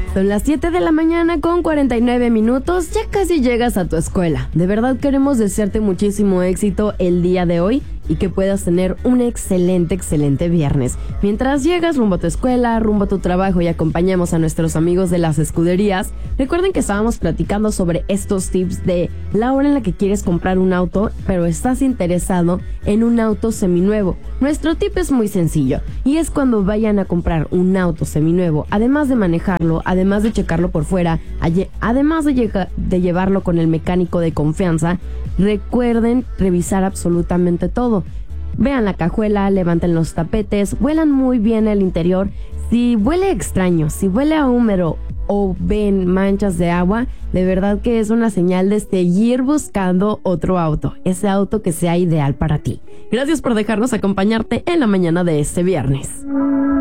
Son las 7 de la mañana con 49 minutos, ya casi llegas a tu escuela. De verdad queremos desearte muchísimo éxito el día de hoy y que puedas tener un excelente viernes. Mientras llegas rumbo a tu escuela, rumbo a tu trabajo y acompañamos a nuestros amigos de las escuderías, recuerden que estábamos platicando sobre estos tips de la hora en la que quieres comprar un auto, pero estás interesado en un auto seminuevo. Nuestro tip es muy sencillo y es cuando vayan a comprar un auto seminuevo, además de manejarlo, además de checarlo por fuera, además de llevarlo con el mecánico de confianza, recuerden revisar absolutamente todo. Vean la cajuela, levanten los tapetes, huelan muy bien el interior. Si huele extraño, si huele a húmedo o ven manchas de agua, de verdad que es una señal de seguir buscando otro auto, ese auto que sea ideal para ti. Gracias por dejarnos acompañarte en la mañana de este viernes.